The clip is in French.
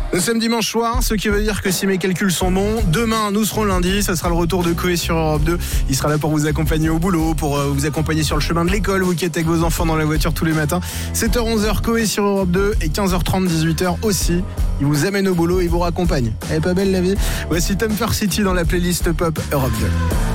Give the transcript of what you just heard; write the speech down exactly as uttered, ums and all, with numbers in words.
Nous sommes dimanche soir, ce qui veut dire que si mes calculs sont bons, demain nous serons lundi, ça sera le retour de Coé sur Europe deux. Il sera là pour vous accompagner au boulot, pour vous accompagner sur le chemin de l'école, vous qui êtes avec vos enfants dans la voiture tous les matins. sept heures onze heures Coé sur Europe deux et quinze heures trente dix-huit heures aussi. Il vous amène au boulot, il vous raccompagne. Elle est pas belle la vie? Voici Temper City dans la playlist Pop Europe deux.